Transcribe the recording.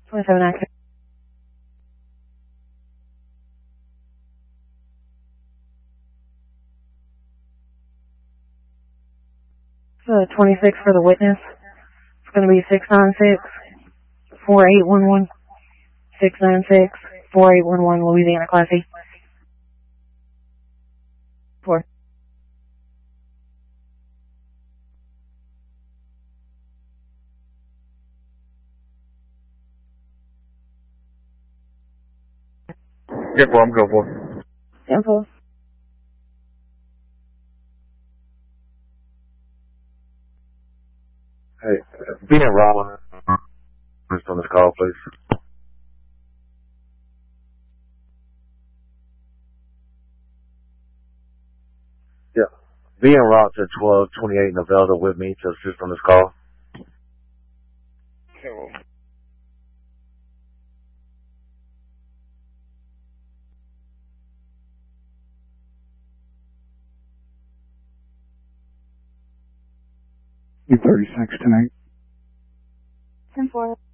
27 active. So 26 for the witness. It's going to be 696-4811. 696-4811, Louisiana Class E. 4. Yeah, 4, I'm going for. 10-4. Hey, being Rollin, just on this call, please. Yeah, being route to 1228 Novelda with me to assist on this call. Hello. You 36 tonight. 10-4.